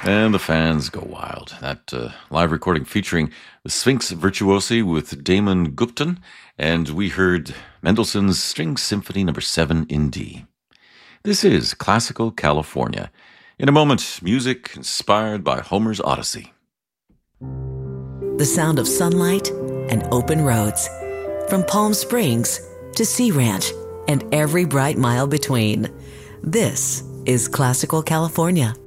And the fans go wild. That live recording featuring the Sphinx Virtuosi with Damon Gupton, and we heard Mendelssohn's String Symphony No. 7 in D. This is Classical California. In a moment, music inspired by Homer's Odyssey. The sound of sunlight and open roads. From Palm Springs to Sea Ranch and every bright mile between. This is Classical California.